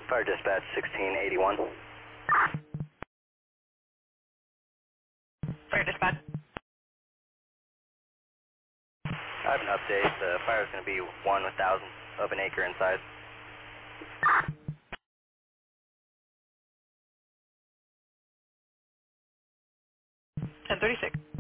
Fire dispatch 1681. Fire dispatch. I have an update. The fire is going to be 1,000 of an acre inside. 1036.